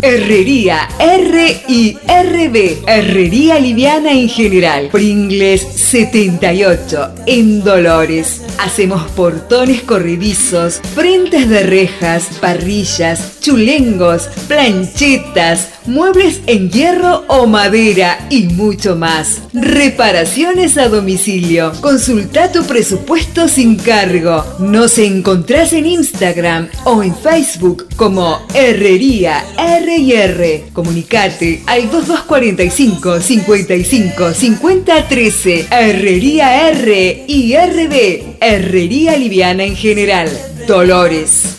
Herrería R&B, herrería liviana en general. Pringles 78 en Dolores. Hacemos portones corredizos, frentes de rejas, parrillas, chulengos, planchetas, muebles en hierro o madera y mucho más. Reparaciones a domicilio. Consulta tu presupuesto sin cargo. Nos encontrás en Instagram o en Facebook como Herrería R&R. Comunicate al 2245 55 50 13. Herrería R y RB. Herrería liviana en general. Dolores.